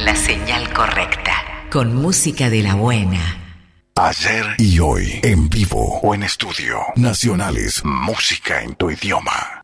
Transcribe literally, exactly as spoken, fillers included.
la señal correcta, con música de la buena. Ayer y hoy, en vivo o en estudio. Nacionales, música en tu idioma.